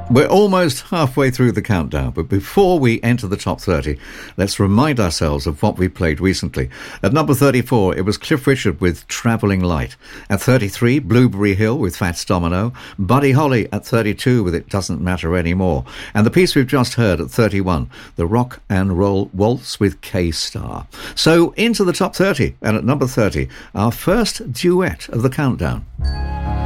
We're almost halfway through the countdown, but before we enter the top 30, let's remind ourselves of what we played recently. At number 34, it was Cliff Richard with Travelling Light. At 33, Blueberry Hill with Fats Domino. Buddy Holly at 32 with It Doesn't Matter Anymore. And the piece we've just heard at 31, the Rock and Roll Waltz with K-Star. So into the top 30, and at number 30, our first duet of the countdown.